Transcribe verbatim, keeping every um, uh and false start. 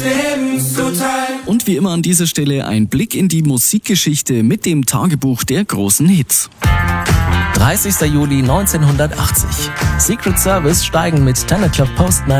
Lebens total. Und wie immer an dieser Stelle ein Blick in die Musikgeschichte mit dem Tagebuch der großen Hits. dreißigster Juli neunzehnhundertachtzig. Secret Service steigen mit ten o'clock Postman